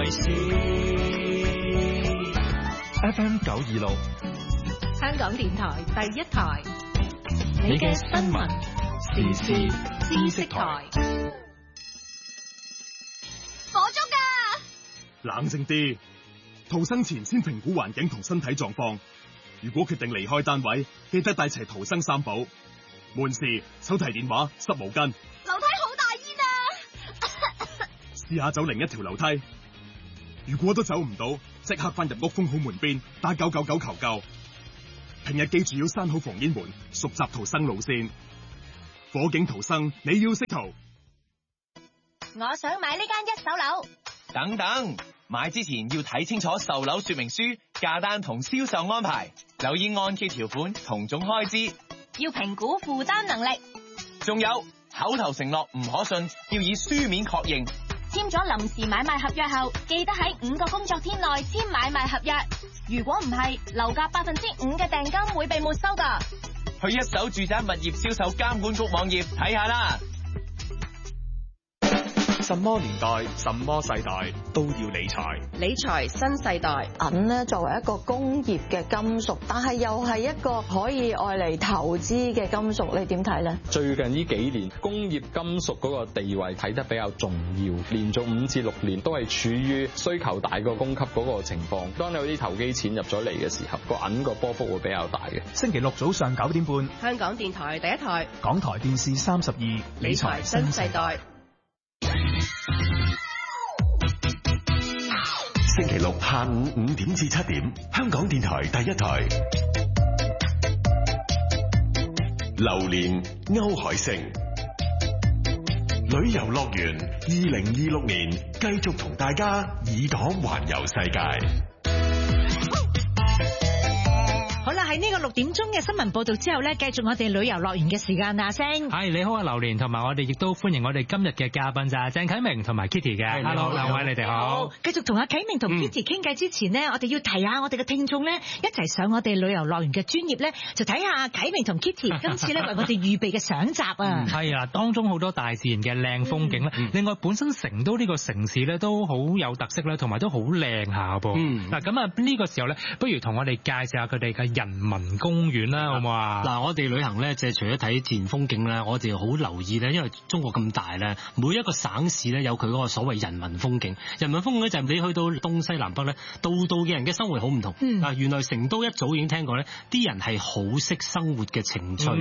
為先。 FM 926， 香港電台第一台， 你嘅新聞時事知識台。 火燭㗎！ 冷靜啲，逃生前先評估環境同身體狀況。如果決定離開單位，記得帶齊逃生三寶：門匙、手提電話、濕毛巾。 樓梯好大煙啊！ 試下走另一條樓梯。如果都走唔到，即刻翻入屋封好門邊，打999求救。平日記住要閂好防煙門，熟習逃生路線。火警逃生，你要識逃。 我想買呢間一手樓。 等等，買之前要睇清楚售樓說明書、價單同銷售安排，留意按揭條款同總開支， 要評估負擔能力。 仲有口頭承諾唔可信，要以書面確認。 簽咗臨時買賣合約後，記得喺5個工作天內簽買賣合約。如果唔係，樓價5%嘅訂金會被沒收㗎。 去一手住宅物業銷售監管局網頁睇下啦。 什麼年代、什麼世代都要理財。 理財新世代。 銀呢作為一個工業嘅金屬，但係又係一個可以愛嚟投資嘅金屬，你點睇呢？ 最近呢幾年，工業金屬嗰個地位睇得比較重要，連續5至6年都係處於需求大過供給嗰個情況。當有啲投機錢入咗嚟嘅時候，個銀個波幅會比較大嘅。 星期六早上9點半， 香港電台第一台， 港台電視32，理財新世代。 星期六下午5點至7點，香港電台第一台。榴蓮歐海星旅遊樂園2026年繼續同大家耳朵環遊世界。 好啦，喺呢個6點鐘嘅新聞報道之後呢，繼續我哋旅遊樂園嘅時間啊，星。 係你好啊，榴蓮，同埋我哋亦都歡迎我哋今日嘅嘉賓就係鄭啟明同埋 Kitty 嘅。Hello，兩位你哋好。 繼續同阿啟明同 Kitty 傾偈之前呢，我哋要提下我哋嘅聽眾呢，一齊上我哋旅遊樂園嘅專頁呢，就睇下啟明同 Kitty 今次呢為我哋預備嘅相集啊。 係啊，當中好多大自然嘅靚風景咧。另外，本身成都呢個城市咧都好有特色咧，同埋都好靚下噃。嗱咁啊，呢個時候咧，不如同我哋介紹下佢哋嘅人民公園啦，好唔好啊？ 嗱，我哋旅行咧，即係除咗睇自然風景咧，我哋好留意咧，因為中國咁大咧，每一個省市咧有佢嗰個所謂人民風景。人民風景咧就係你去到東西南北咧，度度嘅人嘅生活好唔同。嗱，原來成都一早已經聽過咧，啲人係好識生活嘅情趣，好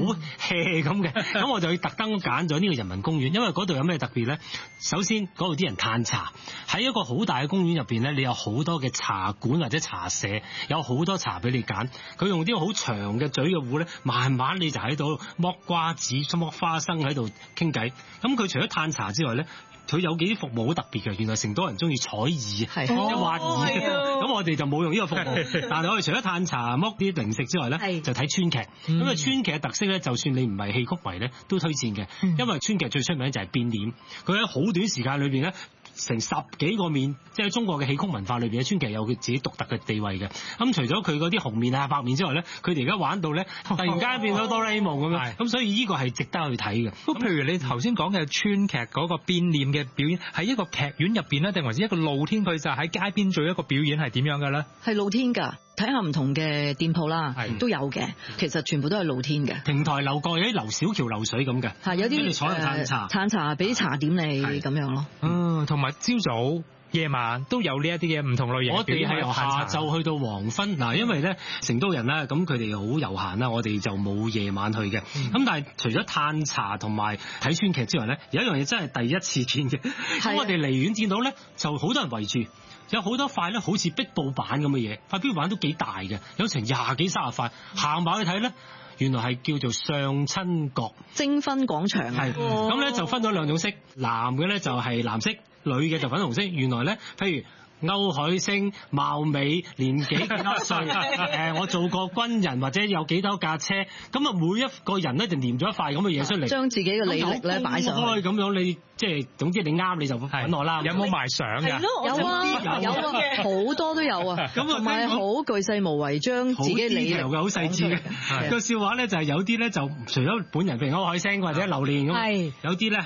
hea 咁嘅。咁我就要特登揀咗呢個人民公園，因為嗰度有咩特別咧？首先嗰度啲人嘆茶，喺一個好大嘅公園入邊咧，你有好多嘅茶館或者茶社，有好多茶俾你揀。佢用啲好長嘅嘴嘅壺咧，慢慢你就喺度剝瓜子、剝花生喺度傾偈。咁佢除咗嘆茶之外咧，佢有幾啲服務好特別嘅。原來成都人中意採耳，即係挖耳。咁我哋就冇用呢個服務，但係我哋除咗嘆茶、剝啲零食之外咧，就睇川劇。咁啊，川劇嘅特色咧，就算你唔係戲曲迷咧，都推薦嘅。因為川劇最出名就係變臉，佢喺好短時間裏邊咧，成10幾個面，即係中國嘅戲曲文化裏邊嘅川劇有佢自己獨特嘅地位嘅。咁除咗佢嗰啲紅面啊、白面之外咧，佢哋而家玩到咧，突然間變咗哆啦 A 夢咁樣。咁所以呢個係值得去睇嘅。 咁譬如你頭先講嘅川劇嗰個變臉嘅表演，喺一個劇院入邊咧，定還是一個露天佢就喺街邊做一個表演，係點樣嘅咧？ 係露天㗎。睇下唔同嘅店鋪啦，都有嘅。其實全部都係露天嘅， 平台流過有啲流小橋流水咁嘅， 係有啲坐喺嘆茶，俾啲茶點你咁樣咯。 同埋朝早、夜晚都有呢一啲嘅唔同類型嘅表演。 我哋係由下晝去到黃昏嗱，因為咧成都人啦，咁佢哋好悠閒啦，我哋就冇夜晚去嘅。咁但係除咗嘆茶同埋睇川劇之外咧，有一樣嘢真係第一次見嘅。咁我哋離遠見到咧，就好多人圍住。有好多塊咧，好似壁布板咁嘅嘢，塊壁布板都幾大嘅，有成20幾30塊。行埋去睇咧，原來係叫做相親閣徵婚廣場。 係咁咧，就分咗2種色，男嘅咧就係藍色，女嘅就粉紅色。原來咧，譬如歐海星貌美，年紀幾多歲？我做過軍人或者有幾多架車，咁啊每一個人咧就黏咗一塊咁嘅嘢出嚟， 將自己嘅履歷咧擺上去。 咁樣你即係總之你啱你就揾我啦。 有冇賣相㗎？ 有啊，好多都有啊。咁同埋好巨細無遺，將自己履歷嘅好細緻嘅。個笑話咧就係有啲咧就除咗本人譬如歐海星或者榴蓮咁，有啲咧係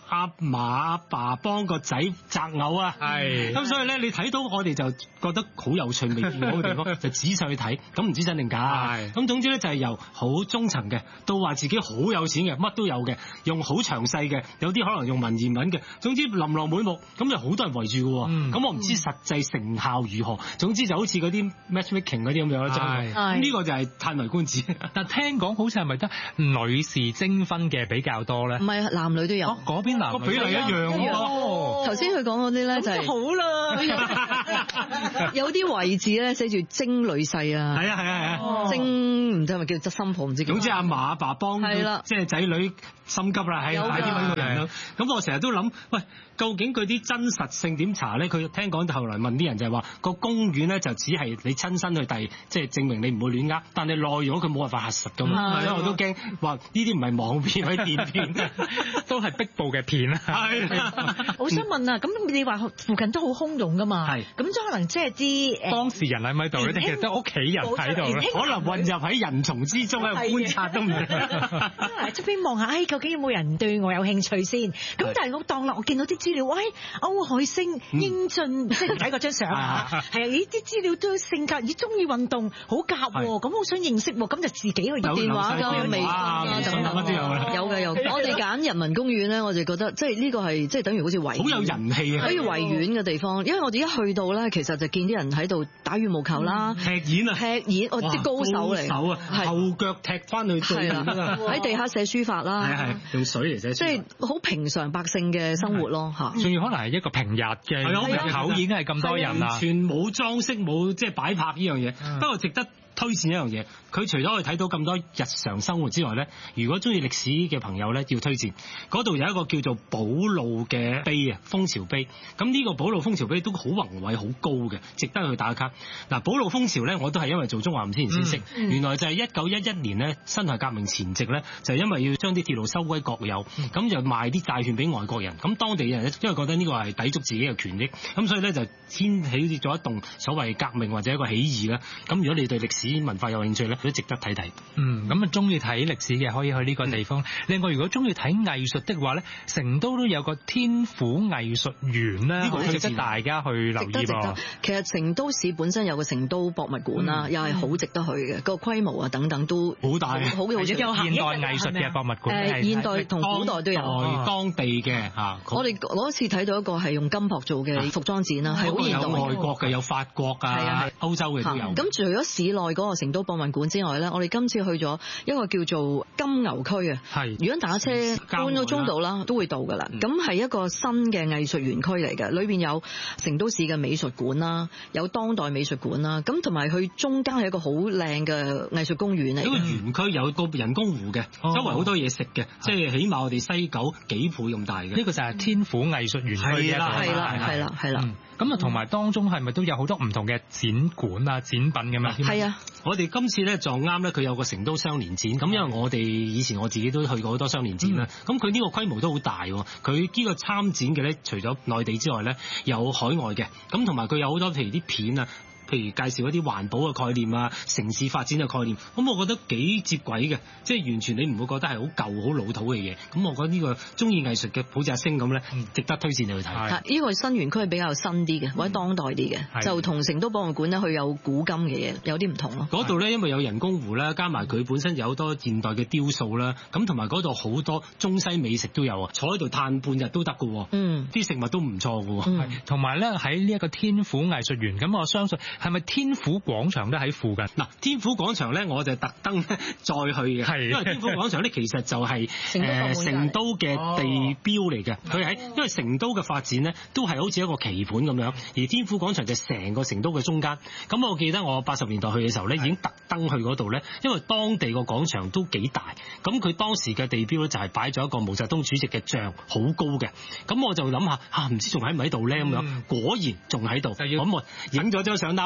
阿嫲阿爸幫個仔擇偶啊， 係咁所以咧你睇到我哋就覺得好有趣，未見過嘅地方就仔細去睇，咁唔知真定假。咁總之咧就係由好中層嘅到話自己好有錢嘅，乜都有嘅，用好詳細嘅，有啲可能用文言文嘅，總之琳琅滿目，咁就好多人圍住嘅喎。咁我唔知實際成效如何，總之就好似嗰啲 matchmaking 嗰啲咁樣啦。咁呢個就係歎為觀止。 但聽講好似係咪得女士徵婚嘅比較多咧？ 唔係，男女都有。 嗰邊男女比例一樣喎。 頭先佢講嗰啲咧就係好啦， 有啲位置咧寫住徵女婿啊。 係啊， 徵唔知係咪叫執心抱唔知。 總之阿嫲阿爸幫即係仔女心急啦，係快啲揾個人咯。咁我成日都諗，喂，究竟佢啲真實性點查咧？佢聽講後來問啲人就係話個公園咧就只係你親身去遞，即係證明你唔會亂呃，但係內容佢冇辦法核實㗎嘛。所以我都驚話呢啲唔係網片，係電片， 都係逼報嘅片啦。 我想問啊，咁你話附近都好洶湧㗎嘛？係。咁即可能即係啲當事人喺咪度咧？其實都屋企人喺度咧， 可能混入喺人叢之中喺度觀察都唔定。 出邊望下，究竟有冇人對我有興趣先？咁但係我當啦，我見到啲資料，喂，歐海星、英俊，即係睇嗰張相啊，係啊，咦啲資料都性格，咦中意運動，好夾喎，咁好想認識喎，咁就自己去電話㗎，微信等等有嘅。我哋揀人民公園咧，我就覺得即係呢個係即係等於好似維園， 好有人氣啊， 可以維園嘅地方，因為我哋一去到咧，其實就見啲人喺度打羽毛球啦， 踢毽， 我啲高手嚟， 後腳踢翻去對面啊， 喺地下寫書法啦， 係用水嚟寫書法， 即係好平常百姓嘅生活咯嚇。 仲要可能係一個平日嘅口已經係咁多人啦， 完全冇裝飾冇即係擺拍呢樣嘢，不過值得推薦一樣嘢，佢除咗可以睇到咁多日常生活之外咧，如果中意歷史嘅朋友咧，要推薦嗰度有一個叫做寶路嘅碑啊，蜂巢碑。咁呢個寶路蜂巢碑都好宏偉好高嘅，值得去打卡。嗱，寶路蜂巢咧，我都係因為做中華五千年先識，原來就係1911年咧，辛亥革命前夕咧，就係因為要將啲鐵路收歸國有，咁就賣啲債券俾外國人，咁當地人咧，因為覺得呢個係抵觸自己嘅權益，咁所以咧就掀起咗一棟所謂革命或者一個起義啦。咁如果你對歷史文化有興趣咧，都值得睇睇。 咁啊中意睇歷史嘅可以去呢個地方。另外，如果中意睇藝術的話咧，成都都有個天府藝術園啦，呢個值得大家去留意噃。 其實成都市本身有個成都博物館啦，又係好值得去嘅，個規模啊等等都好大， 好有現代藝術嘅博物館。 現代同古代都有。 當地嘅嚇。 我哋嗰次睇到一個係用金箔做嘅服裝展啦，係好現代。 有外國嘅，有法國啊，歐洲嘅都有。 咁除咗市內嗰個成都博物館之外咧，我哋今次去咗一個叫做金牛區啊。係，如果打車半個鐘度啦，都會到噶啦。咁係一個新嘅藝術園區嚟嘅，裏邊有成都市嘅美術館啦，有當代美術館啦。咁同埋佢中間係一個好靚嘅藝術公園嚟。呢個園區有個人工湖嘅，周圍好多嘢食嘅，即係起碼我哋西九幾倍咁大嘅。 呢個就係天府藝術園區嘅一個。 係啦。 咁啊，同埋當中係咪都有好多唔同嘅展館啊、展品咁啊？ 係啊， 我哋今次咧撞啱咧，佢有個成都雙年展。咁因為我哋以前我自己都去過好多雙年展啦。咁佢呢個規模都好大喎。佢呢個參展嘅咧，除咗內地之外咧，有海外嘅。咁同埋佢有好多譬如啲片啊。譬如介紹一啲環保嘅概念啊，城市發展嘅概念，咁我覺得幾接軌嘅，即係完全你唔會覺得係好舊、好老土嘅嘢。咁我覺得呢個中意藝術嘅，好似阿星咁咧，值得推薦你去睇。 呢個新園區比較新啲嘅，或者當代啲嘅，就同成都博物館咧，佢有古今嘅嘢，有啲唔同咯。 嗰度咧，因為有人工湖啦，加埋佢本身有好多現代嘅雕塑啦，咁同埋嗰度好多中西美食都有啊，坐喺度嘆半日都得嘅。啲食物都唔錯嘅。 同埋咧喺呢一個天府藝術園，咁我相信。係咪天府廣場都喺附近？ 嗱，天府廣場咧，我就特登再去嘅，因為天府廣場咧其實就係成都嘅地標嚟嘅。佢喺因為成都嘅發展咧，都係好似一個棋盤咁樣，而天府廣場就成個成都嘅中間。咁我記得我80年代去嘅時候咧，已經特登去嗰度咧，因為當地個廣場都幾大。咁佢當時嘅地標咧就係擺咗一個毛澤東主席嘅像，好高嘅。咁我就諗下唔知仲喺唔喺度咧咁樣，果然仲喺度。咁我影咗張相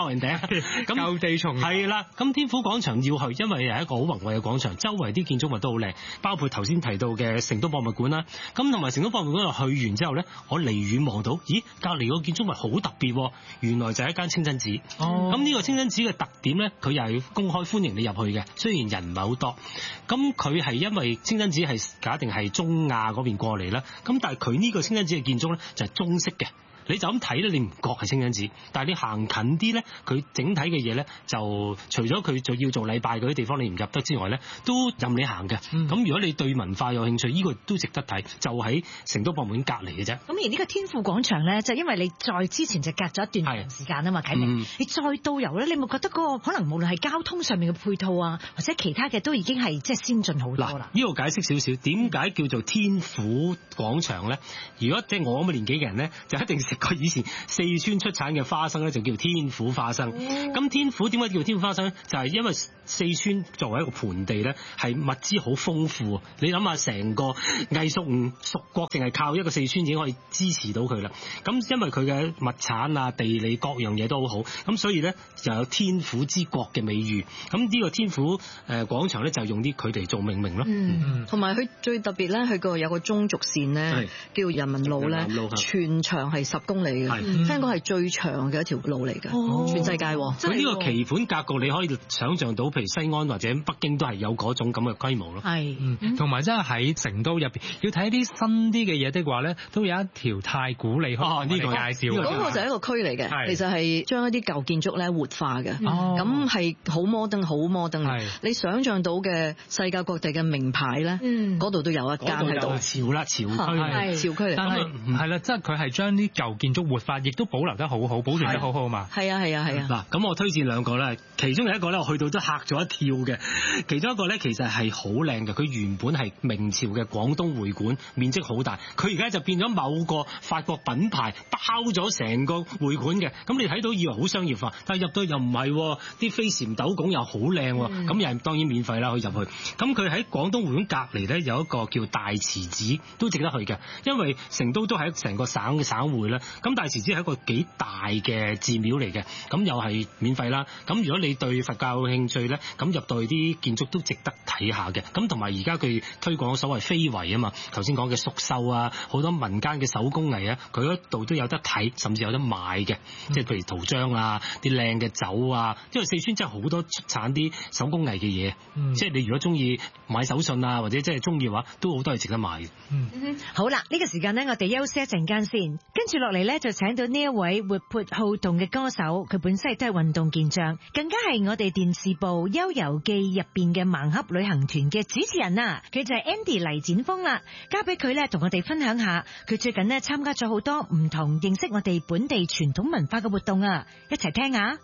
教人哋。咁舊地重係啦，咁天府廣場要去，因為係一個好宏偉嘅廣場，周圍啲建築物都好靚，包括頭先提到嘅成都博物館啦。咁同埋成都博物館去完之後咧，我離遠望到，咦，隔離個建築物好特別，原來就係一間清真寺。咁呢個清真寺嘅特點咧，佢又係公開歡迎你入去嘅，雖然人唔係好多。咁佢係因為清真寺係假定係中亞嗰邊過嚟啦，咁但係佢呢個清真寺嘅建築咧就係中式嘅。你就咁睇咧，你唔覺係清真寺，但係你行近啲咧，佢整體嘅嘢咧，就除咗佢就要做禮拜嗰啲地方你唔入得之外咧，都任你行嘅。咁如果你對文化有興趣，呢個都值得睇，就喺成都博物館隔離嘅啫。 咁而呢個天府廣場咧，就因為你在之前就隔咗一段時間啊嘛，啟明，你再到遊咧，你冇覺得嗰個可能無論係交通上面嘅配套啊，或者其他嘅都已經係即係先進好多啦。 呢個解釋少少，點解叫做天府廣場咧？如果即係我咁嘅年紀嘅人咧，就一定食過以前四川出產嘅花生咧，就叫天府花生。咁天府點解叫天府花生咧？就係因為四川作為一個盆地咧，係物資好豐富。你諗下，成個藝術屬國，淨係靠一個四川已經可以支持到佢啦。咁因為佢嘅物產啊、地理各樣嘢都好好，咁所以咧就有天府之國嘅美譽。咁呢個天府廣場咧就用啲佢哋做命名咯。 同埋佢最特別咧，佢個有個中軸線咧，叫人民路咧，全長係10公里。聽講係最長嘅一條路嚟嘅，全世界。 佢呢個棋盤格局，你可以想像到，譬如西安或者北京都係有嗰種咁嘅規模咯。 係，同埋真係喺成都入邊，要睇啲新啲嘅嘢的話咧，都有一條太古里可以介紹。 嗰個就係一個區嚟嘅，其實係將一啲舊建築咧活化嘅，咁係好摩登，好摩登。你想像到嘅世界各地嘅名牌咧，嗰度都有一間喺度。潮區嚟。 但係係啦，即係佢係將啲舊建築活化，亦都保留得好好，保存得好好嘛。 係啊。 嗱，咁我推薦兩個咧，其中有一個咧，我去到都嚇咗一跳嘅。其中一個咧，其實係好靚嘅，佢原本係明朝嘅廣東會館，面積好大。佢而家就變咗某個法國品牌包咗成個會館嘅。咁你睇到以為好商業化，但係入到又唔係，啲飛檐斗拱又好靚，咁又係當然免費啦，可以入去。咁佢喺廣東會館隔離咧有一個叫大慈寺，都值得去嘅，因為成都都係成個省會啦。咁大慈寺係一個幾大嘅寺廟嚟嘅。咁又係免費啦。咁如果你對佛教有興趣咧，咁入到去啲建築都值得睇下嘅。咁同埋而家佢推廣所謂非遺啊嘛，頭先講嘅蜀繡啊，好多民間嘅手工藝啊，佢嗰度都有得睇，甚至有得買嘅。即係譬如陶漿啊，啲靚嘅酒啊，因為四川真係好多出產啲手工藝嘅嘢。即係你如果中意買手信啊，或者即係中意嘅話，都好多係值得買嘅。 好啦，呢個時間咧，我哋休息一陣間先，跟住落嚟咧就請到呢一位活潑好動嘅歌手。佢本身亦都係運動健將，更加係我哋電視部《悠遊記》入邊嘅盲盒旅行團嘅主持人啊！佢就係 Andy 黎展峰啦，交俾佢咧同我哋分享下，佢最近咧參加咗好多唔同認識我哋本地傳統文化嘅活動啊！一齊聽下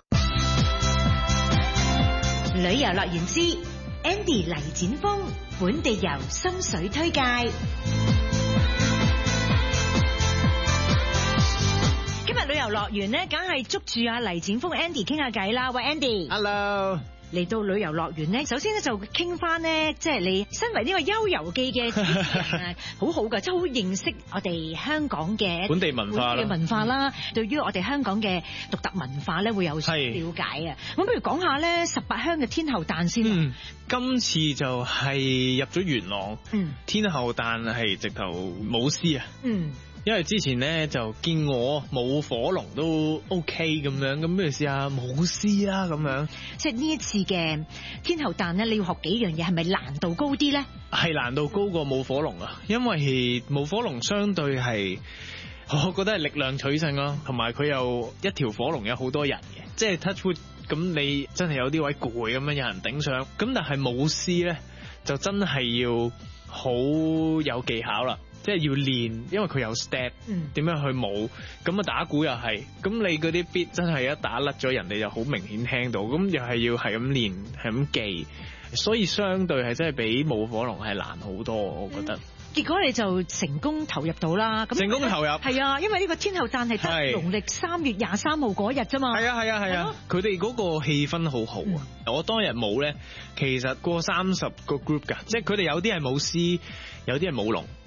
旅遊樂園之 Andy 黎展峰本地遊心水推介。今日旅遊樂園咧，梗係捉住阿黎展峰 Andy 傾下偈啦。喂 Andy，Hello。嚟到旅遊樂園咧，首先咧就傾翻咧，即係你身為呢個《悠遊記》嘅主持人啊，好好噶，即係好認識我哋香港嘅本地文化啦。 對於我哋香港嘅獨特文化咧，會有所了解啊。咁不如講下咧18鄉嘅天后誕先。 今次就係入咗元朗，天后誕係直頭舞獅啊。因為之前咧就見我舞火龍都 OK 咁樣，咁不如試下舞獅啦咁樣。 即係呢一次嘅天后誕咧，你要學幾樣嘢，係咪難度高啲咧？ 係難度高過舞火龍啊，因為舞火龍相對係，我覺得係力量取勝咯，同埋佢有一條火龍有好多人嘅，即係 touch wood，咁你真係有啲位攰咁樣有人頂上，咁但係舞獅咧就真係要好有技巧啦。即係要練，因為佢有 step，點樣去舞，咁啊打鼓又係，咁你嗰啲 beat 真係一打甩咗，人哋就好明顯聽到，咁又係要係咁練，係咁記，所以相對係真係比舞火龍係難好多，我覺得。 結果你就成功投入到啦，咁成功投入係啊，因為呢個天后誕係得農曆3月23號嗰日啫嘛。係啊，佢哋嗰個氣氛好好啊！我當日舞咧，其實過30個 group 㗎，即係佢哋有啲係舞獅，有啲係舞龍，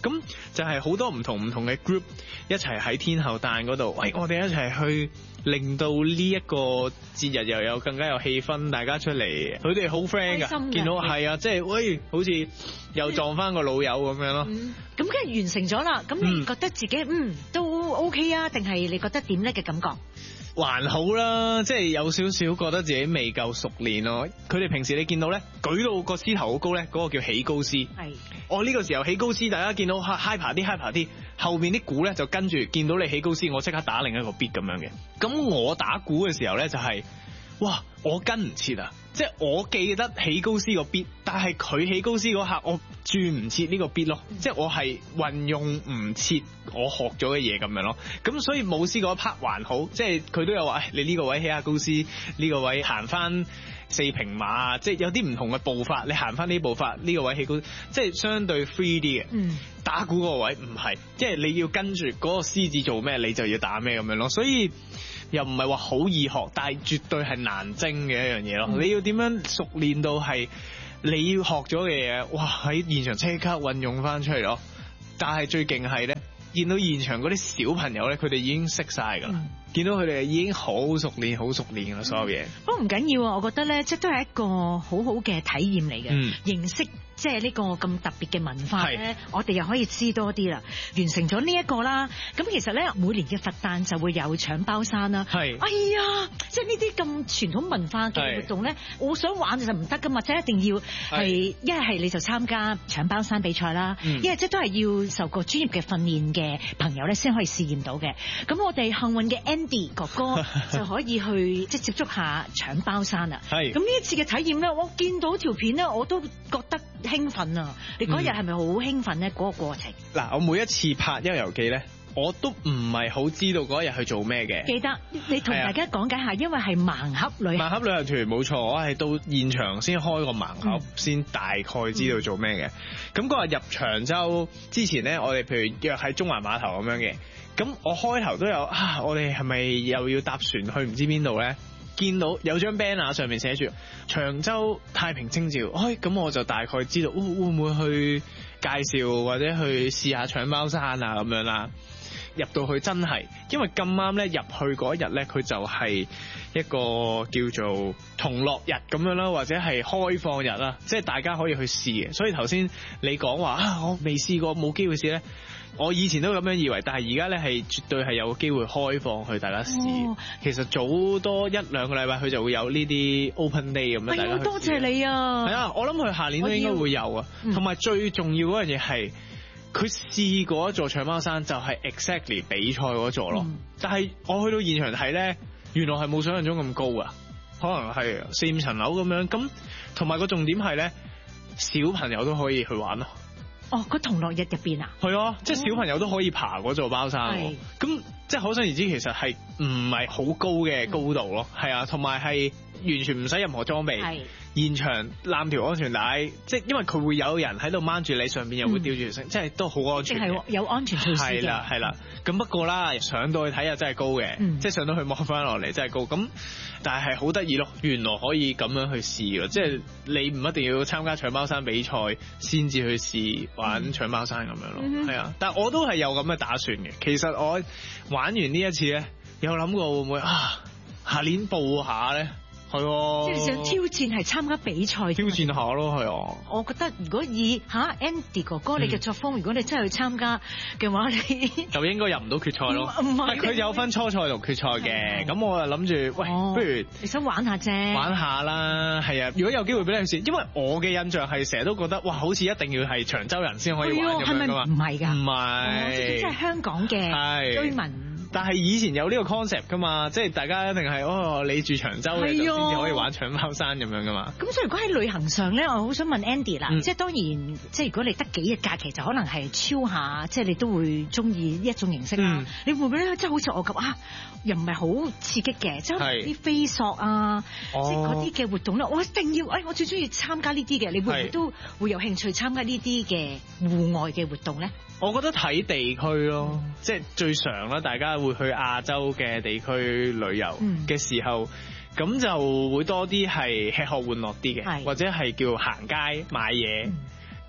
咁就係好多唔同嘅 group 一齊喺天后誕嗰度，喂，我哋一齊去令到呢一個節日又有更加有氣氛，大家出嚟，佢哋好 friend 㗎，見到係啊，即係喂，好似又撞翻個老友咁樣咯。 咁跟住完成咗啦，咁你覺得自己都 OK 啊？定係你覺得點咧嘅感覺？ 還好啦，即係有少少覺得自己未夠熟練咯。佢哋平時你見到咧，舉到個獅頭好高咧，嗰個叫起高獅。係。我呢個時候起高獅，大家見到 hyper 啲，後面啲鼓咧就跟住見到你起高獅，我即刻打另一個 beat 咁樣嘅。咁我打鼓嘅時候咧就係，哇！我跟唔切啊！即係我記得起高獅個 beat，但係佢起高獅嗰刻我轉唔切呢個 beat 咯，即係我係運用唔切我學咗嘅嘢咁樣咯。咁所以舞獅嗰一 part 還好，即係佢都有話，你呢個位起下高獅，呢個位行翻4平馬，即係有啲唔同嘅步伐，你行翻呢步伐，呢個位起高，即係相對 free 啲嘅。打鼓嗰個位唔係，即係你要跟住嗰個獅子做咩，你就要打咩咁樣咯。所以又唔係話好易學，但係絕對係難精嘅一樣嘢咯。你要點樣熟練到係你要學咗嘅嘢，哇喺現場即刻運用翻出嚟咯。但係最勁係咧，見到現場嗰啲小朋友咧，佢哋已經識晒㗎啦。見到佢哋已經好熟練㗎啦，所有嘢。 不過唔緊要啊，我覺得咧，即係都係一個好好嘅體驗嚟嘅，認識。即係呢個咁特別嘅文化咧，我哋又可以知多啲啦。完成咗呢一個啦，咁其實咧每年嘅佛誕就會有搶包山啦。係，哎呀，即係呢啲咁傳統文化嘅活動咧，我想玩就唔得噶嘛，即係一定要係一係你就參加搶包山比賽啦，一係即係都係要受過專業嘅訓練嘅朋友咧先可以試驗到嘅。咁我哋幸運嘅 Andy 哥哥就可以去即係接觸下搶包山啦。係，咁呢一次嘅體驗咧，我見到條片咧，我都覺得興奮啊！你嗰日係咪好興奮咧？嗰個過程嗱，我每一次拍《幽遊記》咧，我都唔係好知道嗰日去做咩嘅。 記得你同大家講解下，因為係盲盒旅行團冇錯，我係到現場先開個盲盒，先大概知道做咩嘅。咁嗰日入長洲之前咧，我哋譬如約喺中環碼頭咁樣嘅。咁我開頭都有我哋係咪又要搭船去唔知邊度咧？見到有張 banner 上面寫住長洲太平清醮，咁我就大概知道會唔會去介紹或者去試下搶包山啊咁樣啦。入到去真係，因為咁啱咧入去嗰日咧，佢就係一個叫做同樂日咁樣啦，或者係開放日啦，即係大家可以去試嘅。所以頭先你講話我未試過冇機會試咧。我以前都咁樣以為，但係而家咧係絕對係有機會開放去大家試。其實早多1-2個禮拜佢就會有呢啲 open day 咁樣，大家去試。多謝你啊！係啊，我諗佢下年都應該會有啊。同埋最重要嗰樣嘢係，佢試過一座搶包山就係 exactly 比賽嗰座咯。但係我去到現場睇咧，原來係冇想象中咁高啊，可能係4-5層樓咁樣。咁同埋個重點係咧，小朋友都可以去玩咯。 個同樂日入邊啊？ 係啊，即係小朋友都可以爬嗰座包山。咁即係可想而知，其實係唔係好高嘅高度咯。係啊，同埋係完全唔使任何裝備。現場攬條安全帶，即係因為佢會有人喺度掹住你，上邊又會吊住繩，即係都好安全。即係有安全措施嘅。係啦。咁不過啦，上到去睇又真係高嘅，即係上到去望翻落嚟真係高。咁但係好得意咯，原來可以咁樣去試咯，即係你唔一定要參加搶包山比賽先至去試玩搶包山咁樣咯。係啊，但係我都係有咁嘅打算嘅。其實我玩完呢一次咧，有諗過會唔會下年報下咧？係喎， 即係想挑戰係參加比賽， 挑戰下咯，係啊。 我覺得如果以Andy 哥哥你嘅作風，如果你真係去參加嘅話，你就應該入唔到決賽咯。唔係，佢有分初賽同決賽嘅。咁我就諗住，喂，不如你想玩下啫， 玩下啦。係啊，如果有機會俾你去試，因為我嘅印象係成日都覺得，哇，好似一定要係長洲人先可以玩咁樣噶嘛。 唔係㗎， 唔係， 即係香港嘅居民。 但係以前有呢個 concept 噶嘛，即係大家一定係你住長洲嘅就先至可以玩搶包山咁樣噶嘛。咁所以如果喺旅行上咧，我好想問 Andy 啦，即係當然，即係如果你得幾日假期，就可能係超下，即係你都會中意呢一種形式啦。你會唔會咧，即係好似我咁又唔係好刺激嘅，即係啲飛索啊，即係嗰啲嘅活動咧，我一定要，我最中意參加呢啲嘅。你會唔會都會有興趣參加呢啲嘅戶外嘅活動咧？ 我覺得睇地區咯，即係最常啦，大家會去亞洲嘅地區旅遊嘅時候，咁就會多啲係吃喝玩樂啲嘅，或者係叫行街買嘢。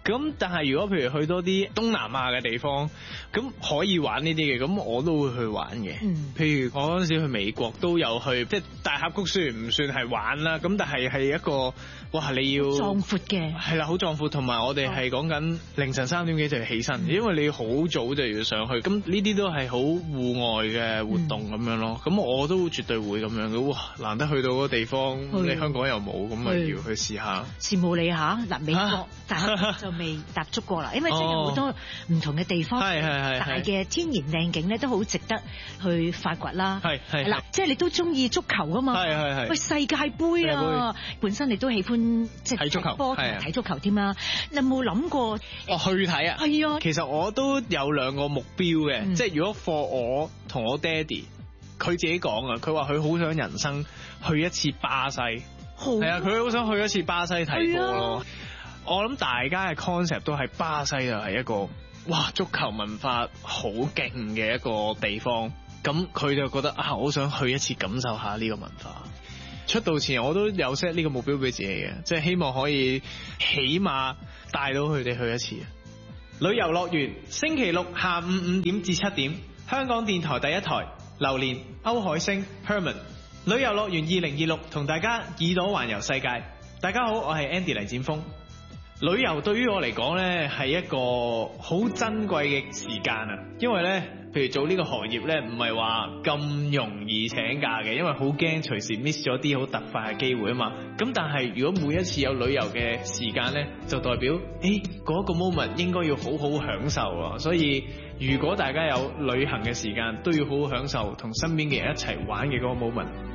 咁但係如果譬如去多啲東南亞嘅地方，咁可以玩呢啲嘅，咁我都會去玩嘅。譬如我嗰陣時去美國都有去，即係大峽谷雖然唔算係玩啦，咁但係一個哇你要壯闊嘅， 係啦，好壯闊，同埋我哋係講緊凌晨3點幾就要起身，因為你好早就要上去，咁呢啲都係好戶外嘅活動咁樣咯。咁我都絕對會咁樣嘅。哇，難得去到嗰個地方，你香港又冇，咁咪要去試下。 羨慕你嚇，嗱美國大峽谷就未踏足過啦，因為真係好多唔同嘅地方，大嘅天然靚景咧都好值得去發掘啦。係啦，即係你都中意足球噶嘛？係。喂，世界盃啊，本身你都喜歡即係睇足球波同埋睇足球添啦。你有冇諗過去睇啊？係啊，其實我都有兩個目標嘅，即係如果 for 我同我爹哋，佢自己講啊，佢話佢好想人生去一次巴西，係啊，佢好想去一次巴西睇波咯。我諗大家嘅 concept 都係巴西就係一個哇足球文化好勁嘅一個地方，咁佢就覺得啊，我好想去一次感受下呢個文化。出道前我都有 set 呢個目標俾自己嘅，即係希望可以起碼帶到佢哋去一次。旅遊樂園星期六下午5點至7點，香港電台第一台，榴蓮、歐海星、Herman 旅遊樂園2026同大家耳朵環遊世界。大家好，我係 Andy 黎展峰。旅遊對於我嚟講呢係一個好珍貴嘅時間啊，因為呢，譬如做呢個行業呢，唔係話咁容易請假嘅，因為好驚隨時 miss 咗啲好突發嘅機會啊嘛。咁但係如果每一次有旅遊嘅時間呢，就代表嗰個 moment 應該要好好享受啊。所以如果大家有旅行嘅時間，都要好好享受同身邊嘅人一齊玩嘅嗰個 moment。